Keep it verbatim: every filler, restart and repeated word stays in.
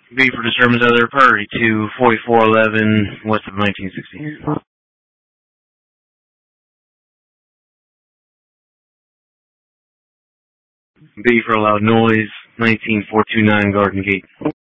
B for disturbance of their property to forty-four eleven west of nineteen sixty. B for loud noise, nineteen four two nine Garden Gate.